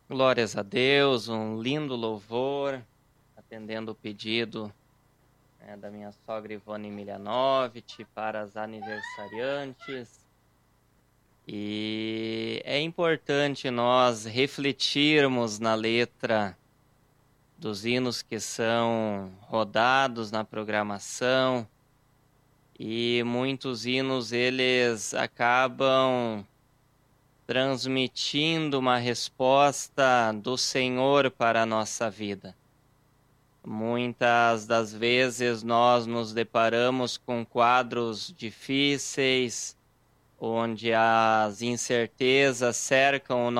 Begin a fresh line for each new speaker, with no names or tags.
Glórias a Deus, um lindo louvor, atendendo o pedido da minha sogra Ivone Milhanovich para as aniversariantes. E é importante nós refletirmos na letra dos hinos que são rodados na programação, e muitos hinos eles acabam transmitindo uma resposta do Senhor para a nossa vida. Muitas das vezes nós nos deparamos com quadros difíceis, onde as incertezas cercam o